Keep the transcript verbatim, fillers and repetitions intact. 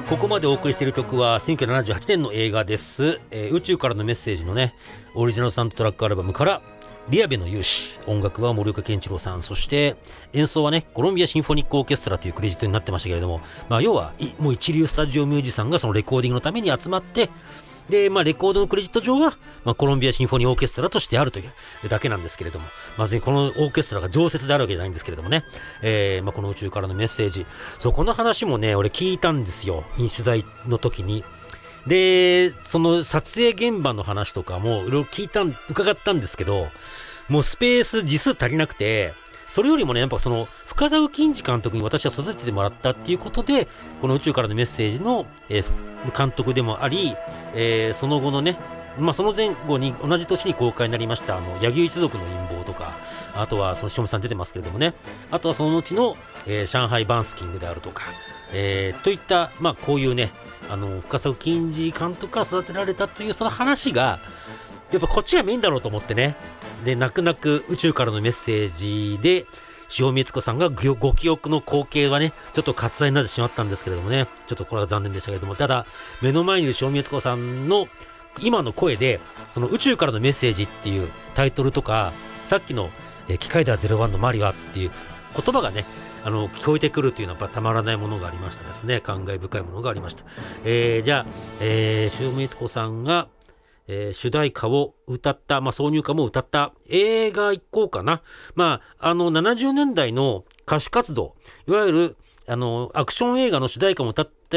ここまでお送りしている曲はせんきゅうひゃくななじゅうはちねんの映画です、えー、宇宙からのメッセージのねオリジナルサウンドトラックアルバムからリアベの勇士、音楽は森岡健一郎さん、そして演奏はねコロンビアシンフォニックオーケストラというクレジットになってましたけれども、まあ、要はもう一流スタジオミュージシャンがそのレコーディングのために集まってで、まあ、レコードのクレジット上は、まあ、コロンビアシンフォニーオーケストラとしてあるというだけなんですけれども、まず、あ、このオーケストラが常設であるわけじゃないんですけれどもね、えーまあ、この宇宙からのメッセージ、そうこの話もね俺聞いたんですよ、取材の時に。でその撮影現場の話とかもいろいろ聞いた伺ったんですけど、もうスペース字数足りなくて、それよりもねやっぱその深澤金次監督に私は育ててもらったっていうことで、この宇宙からのメッセージの、えー、監督でもあり、えー、その後のね、まあ、その前後に同じ年に公開になりましたあの柳生一族の陰謀とか、あとはそのしおみさん出てますけれどもね、あとはその後の、えー、上海バンスキングであるとか、えー、といったまあこういうねあの深澤金次監督から育てられたというその話がやっぱこっちがメインだろうと思ってね。で泣く泣く宇宙からのメッセージで塩見悦子さんがご記憶の光景はねちょっと割愛になってしまったんですけれどもね、ちょっとこれは残念でしたけれども、ただ目の前にいる塩見悦子さんの今の声でその宇宙からのメッセージっていうタイトルとか、さっきの、えー、機械だゼロワンのマリワっていう言葉がねあの聞こえてくるというのはやっぱたまらないものがありましたですね。感慨深いものがありました。えー、じゃあ、えー、塩見悦子さんがえー、主題歌を歌った、まあ、挿入歌も歌った映画行こうかな。まあ、あの、ななじゅうねんだいの歌手活動、いわゆる、あの、アクション映画の主題歌も歌っ